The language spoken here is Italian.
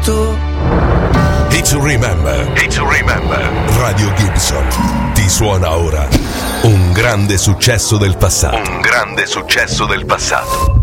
passato. It's Remember. Radio Gibson ti suona ora un grande successo del passato.